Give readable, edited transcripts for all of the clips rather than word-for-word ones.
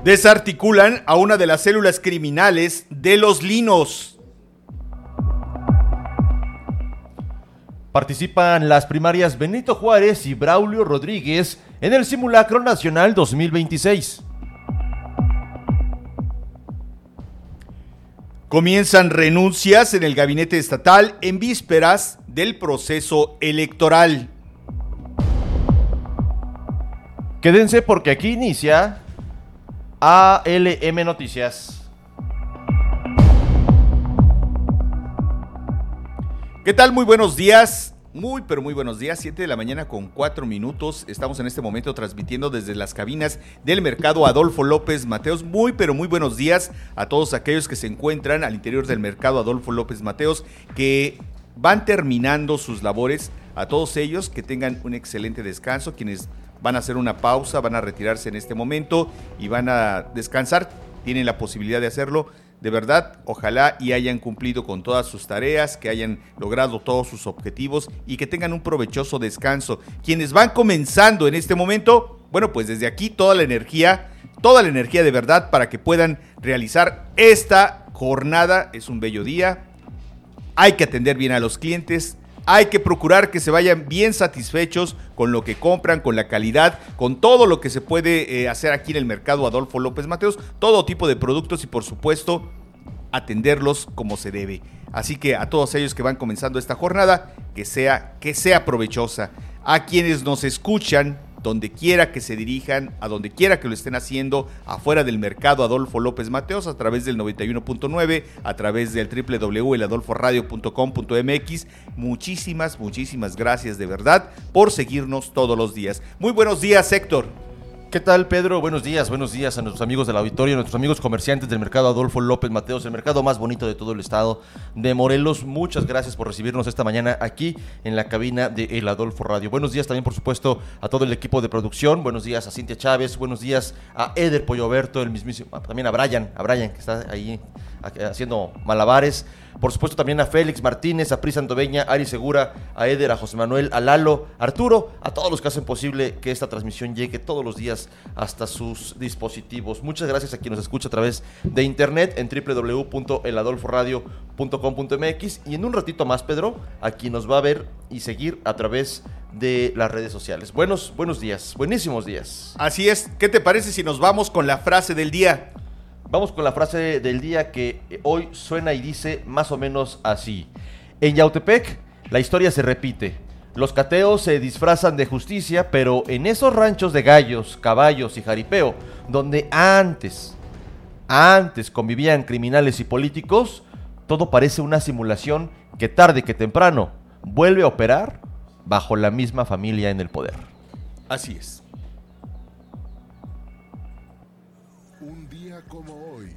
Desarticulan a una de las células criminales de los Linos. Participan las primarias Benito Juárez y Braulio Rodríguez en el Simulacro Nacional 2026. Comienzan renuncias en el gabinete estatal en vísperas del proceso electoral. Quédense porque aquí inicia ALM Noticias. ¿Qué tal? Muy buenos días. Muy buenos días, 7 de la mañana con 4 minutos. Estamos en este momento transmitiendo desde las cabinas del mercado Adolfo López Mateos. Muy buenos días a todos aquellos que se encuentran al interior del mercado Adolfo López Mateos, que van terminando sus labores. A todos ellos que tengan un excelente descanso, quienes van a hacer una pausa, van a retirarse en este momento y van a descansar, tienen la posibilidad de hacerlo. De verdad, ojalá y hayan cumplido con todas sus tareas, que hayan logrado todos sus objetivos y que tengan un provechoso descanso. Quienes van comenzando en este momento, bueno, pues desde aquí toda la energía de verdad para que puedan realizar esta jornada. Es un bello día, hay que atender bien a los clientes, hay que procurar que se vayan bien satisfechos con lo que compran, con la calidad, con todo lo que se puede hacer aquí en el mercado Adolfo López Mateos, todo tipo de productos y por supuesto atenderlos como se debe. Así que a todos ellos que van comenzando esta jornada, que sea provechosa. A quienes nos escuchan, donde quiera que se dirijan, a donde quiera que lo estén haciendo, afuera del mercado Adolfo López Mateos, a través del 91.9, a través del www.eladolforadio.com.mx. Muchísimas gracias de verdad por seguirnos todos los días. Muy buenos días, Héctor. ¿Qué tal, Pedro? Buenos días a nuestros amigos del auditorio, a nuestros amigos comerciantes del mercado Adolfo López Mateos, el mercado más bonito de todo el estado de Morelos. Muchas gracias por recibirnos esta mañana aquí en la cabina de El Adolfo Radio. Buenos días también, por supuesto, a todo el equipo de producción. Buenos días a Cintia Chávez, buenos días a Eder Polloberto, el mismísimo, también a Brian que está ahí haciendo malabares. Por supuesto también a Félix Martínez, a Pri Santoveña, a Ari Segura, a Eder, a José Manuel, a Lalo, a Arturo, a todos los que hacen posible que esta transmisión llegue todos los días hasta sus dispositivos. Muchas gracias a quien nos escucha a través de internet en www.eladolforadio.com.mx y en un ratito más, Pedro, a quien nos va a ver y seguir a través de las redes sociales. Buenos días, buenísimos días. Así es, ¿qué te parece si nos vamos con la frase del día? Vamos con la frase del día que hoy suena y dice más o menos así. En Yautepec, la historia se repite. Los cateos se disfrazan de justicia, pero en esos ranchos de gallos, caballos y jaripeo, donde antes convivían criminales y políticos, todo parece una simulación que tarde que temprano vuelve a operar bajo la misma familia en el poder. Así es. Como hoy.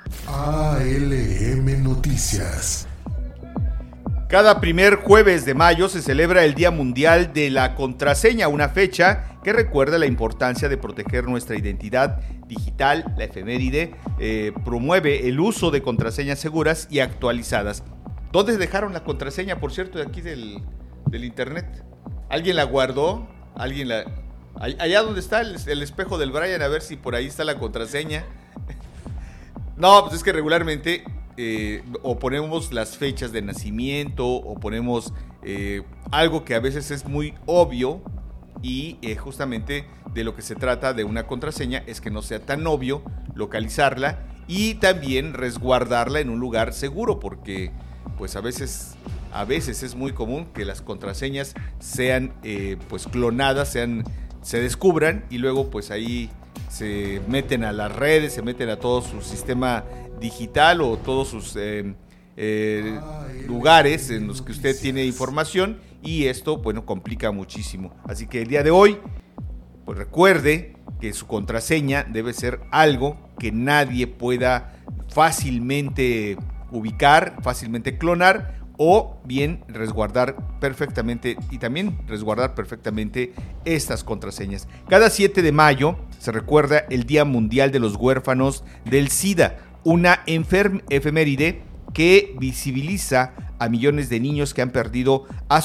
ALM Noticias. Cada primer jueves de mayo se celebra el Día Mundial de la Contraseña, una fecha que recuerda la importancia de proteger nuestra identidad digital. La efeméride promueve el uso de contraseñas seguras y actualizadas. ¿Dónde dejaron la contraseña, por cierto, de aquí del internet? ¿Alguien la guardó? Allá donde está el espejo del Brian, a ver si por ahí está la contraseña. No, pues es que regularmente o ponemos las fechas de nacimiento o ponemos algo que a veces es muy obvio y justamente de lo que se trata de una contraseña es que no sea tan obvio localizarla y también resguardarla en un lugar seguro, porque pues a veces es muy común que las contraseñas sean pues clonadas, se descubran y luego pues ahí se meten a las redes, se meten a todo su sistema digital o todos sus lugares en los que usted tiene información y esto, bueno, complica muchísimo. Así que el día de hoy, pues recuerde que su contraseña debe ser algo que nadie pueda fácilmente ubicar, fácilmente clonar o bien resguardar perfectamente y también resguardar perfectamente estas contraseñas. Cada 7 de mayo se recuerda el Día Mundial de los Huérfanos del SIDA, una efeméride que visibiliza a millones de niños que han perdido a